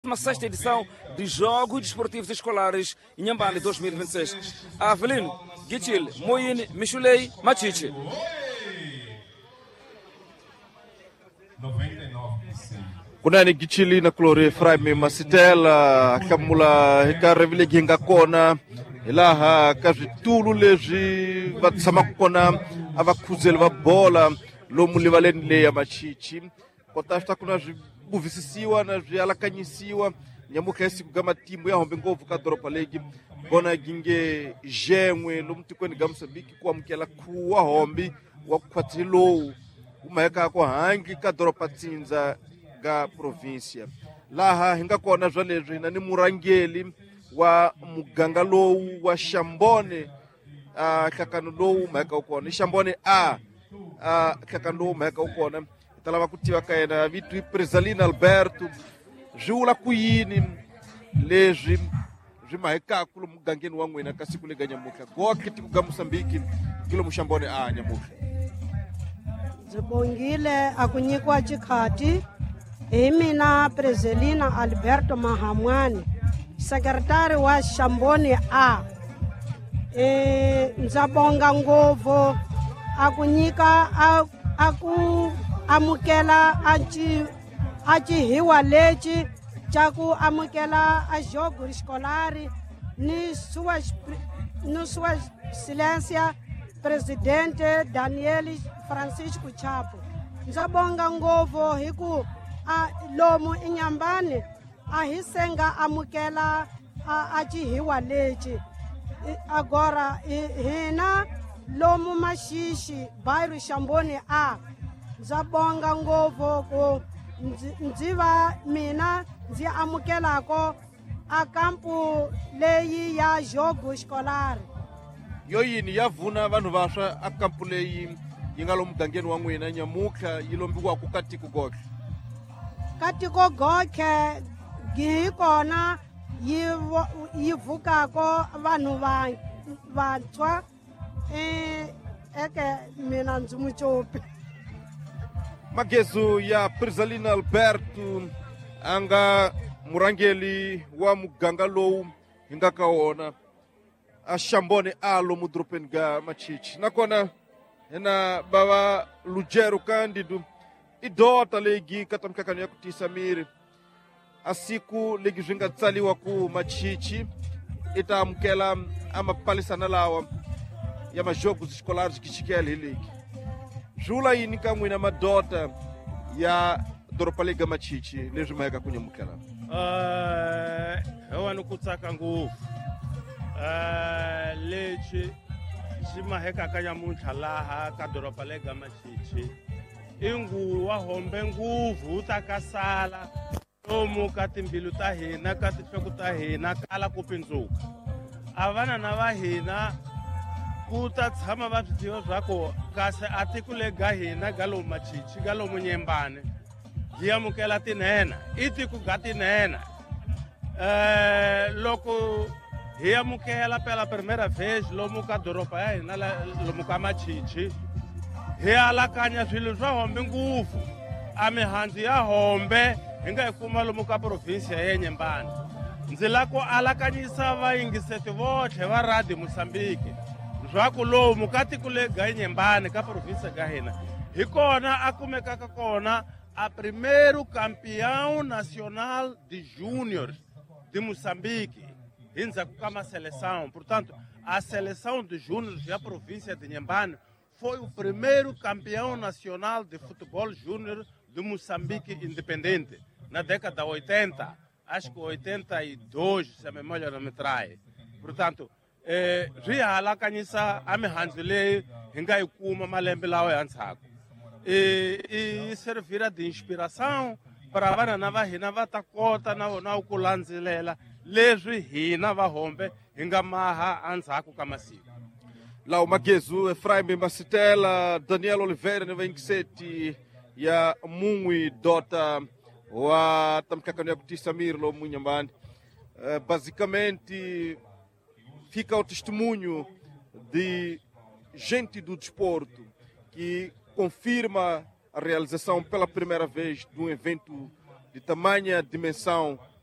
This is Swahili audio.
16ª edição de Jogos Desportivos Escolares Inhambane 2026. Avelino, Gichil, Moine, Michulei, Machiche. 99%. Kunani Gichili na Clore Fraime Masitela kamula hikarevile ginga kona ilaha kavitulu leji vatsama kona avakuzela va bola lomu livaleni le ya Machichi kotafta kuna buvisisiwa na alakanyisiwa nyamuka esiku gama timu ya hombe ngovu ka Doropa Legi bona ginge jemwe lomu tikweni ga Msambiki kwa mkela kuwa hombi wa kwatilo umaheka ko hangi ka Doropa Tsinza ga província laha hinga kona zvalezwi na ni murangeli wa muganga lowu wa Xambone kakano lowu maheka ukona Xambone kakano lowu maheka ukona talava kutiva ka yena vitu Presalina Alberto jula kuyini leswi mahekaku lo mugangeni wa n'wina ka siku lega nyamuka goke tiku ga Mosambiki kilo muxambone nyamuka Zibongile akunyikwa chikhati hi mina Presalina Alberto Mahamwani sekretari wa Xambone ndzabonga ngopfu akunyika aku amukela achihiwa lechi chaku amukela a jogo escolari ni sua excelência presidente Daniel Francisco Chapo ndzabonga ngopfu hiku lomu Inhambane ahisenga amukela achihiwa lechi agora hina lomu Maxixe bairro Xambone ndzabonga ngopfu ku ndziva mina ndzi amukelako a kampu leyi ya jogo escolar yoyini yavuna vanhu vaswa a kampu leyi yi nga lomu mugangeni wa n'wina nyamuka yi lombiwaku ka tiko goke ka tiko goke hi kona yi vukako vanhu vantshwa eke mina ndzi mucopi magezu ya Presalina Alberto anga murangeli wa muganga lowu hinga ka wona a Xambone lomu dropeni ga Machichi nakona hina bava Lugero Cândido idota legi katamkakano ya kutisa miri a siku legi zvinga tsaliwa ku Machichi ita amukela amapalisana lawa ya majogos escolares gichikele hilegi jula yini ka n'wina madota ya Doropa Legi Machichi leswi maheka ku nyamukela hewani ku tsaka ngopfu lexi xi maheka ka nyamuntlha laha ka Doropa Legi Machichi i nguwa hombe nguvhu ta kasala lomu ka timbilu ta hina ka tinhloko ta hina kala ku pindzuka a vana na va hina ku ta tshama va swi tiva swa ku kasi a tiko le ga hina ga lomu Machichi ga lomu Nyembane hi amukela tinhena i tiko ga tinhena loko hi amukela pela primeira vez lomu ka doropa ya hina lomu ka Machichi hi alakanya swilo swa hombe ngopfu a mihandzu ya hombe hi nga yi kuma lomu ka provinsia ya Nyembane ndzi la ku alakanyisa vayingiseti votlhe va Radio Mosambiki zwaku lomu ka tiko le ga Nyembane ka provinsia ga hina hi kona a kumekaka kona a primeiro campeão nacional de júnior de Moçambique hi ndzhaku ka maseleção. Portanto, a seleção de júnior da província de Inhambane foi o primeiro campeão nacional de futebol júnior de Moçambique independente na década 80, acho que 82, se a memória não me trai. Portanto, ri halakanyisa a mihandzu leyi hi nga yi kuma malembe lawa ya ndzhaku e servira de inspiração para vana na va hina va ta kota na vona ku landzelela leswi hina va hombe hi nga maha andzhaku ka masiku. Lá o Magezu, Efraim Masitela, Daniel Oliveira, ne vaingiseti ya Mungwi Dota wa tamkakano ya kutisa mirlo Munyambane. Basicamente fica o testemunho de gente do desporto que confirma a realização pela primeira vez de um evento de tamanha dimensão